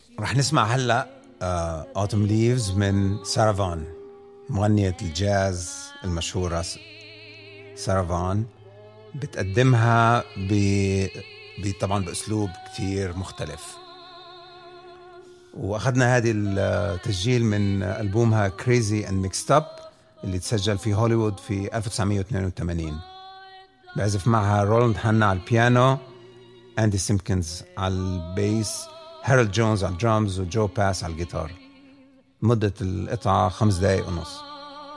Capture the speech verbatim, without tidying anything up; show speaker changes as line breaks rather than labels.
رح نسمع هلأ uh, Autumn Leaves من سارا فان، مغنية الجاز المشهورة. سارا فان بتقدمها ب... ب... طبعا بأسلوب كتير مختلف. وأخذنا هذه التسجيل من ألبومها Crazy and Mixed Up اللي تسجل في هوليوود في ألف وتسعمية واثنين وثمانين. بعزف معها رولاند هانا على البيانو، أندي سيمكنز على البيس، هارولد جونز على الدرامز، وجو باس على الجيتار. مدة القطعة خمس دقايق ونص.